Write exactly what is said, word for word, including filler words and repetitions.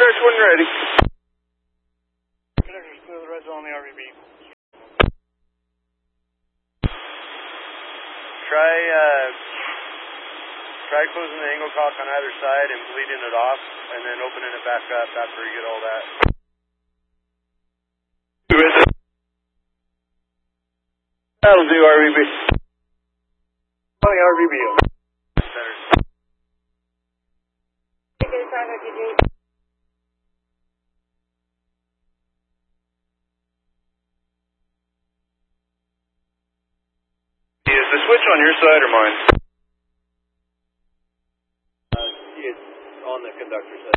Conductor when ready. Conductor's clear the red zone on the R V B. Try, uh, try closing the angle cock on either side and bleeding it off, and then opening it back up after you get all that. That'll do, R V B. On the R V B. Better. Is the switch on your side or mine? Uh, it's on the conductor side.